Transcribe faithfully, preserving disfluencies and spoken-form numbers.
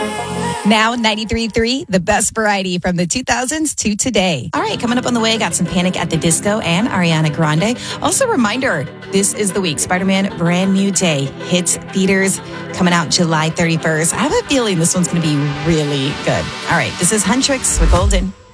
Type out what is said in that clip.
Now ninety-three point three, the best variety from the two thousands to today. All right, coming up on the way, got some Panic at the Disco and Ariana Grande. Also, reminder, this is the week. Spider-Man Brand New Day hits theaters coming out July thirty-first. I have a feeling this one's going to be really good. All right, this is Huntrix with Golden.